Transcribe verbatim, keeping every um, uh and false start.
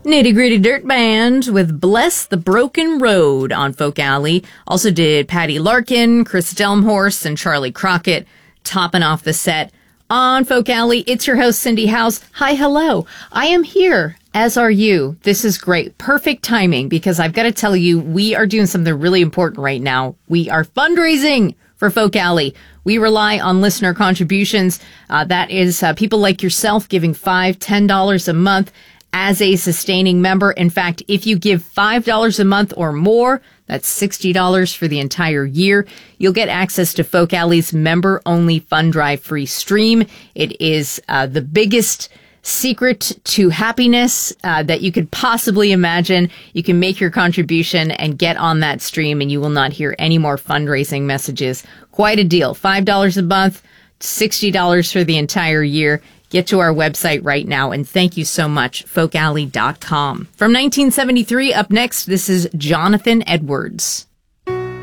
Nitty Gritty Dirt Band with Bless the Broken Road on Folk Alley. Also did Patty Larkin, Chris Delmhorst, and Charlie Crockett topping off the set on Folk Alley. It's your host, Cindy House. Hi, hello. I am here, as are you. This is great. Perfect timing, because I've got to tell you, we are doing something really important right now. We are fundraising for Folk Alley. We rely on listener contributions. Uh, that is uh, people like yourself giving five dollars, ten dollars a month as a sustaining member. In fact, if you give five dollars a month or more, that's sixty dollars for the entire year, you'll get access to Folk Alley's member-only Fund Drive free stream. It is uh, the biggest secret to happiness uh, that you could possibly imagine. You can make your contribution and get on that stream, and you will not hear any more fundraising messages. Quite a deal. five dollars a month, sixty dollars for the entire year. Get to our website right now, and thank you so much, folk alley dot com. From nineteen seventy-three, up next, this is Jonathan Edwards.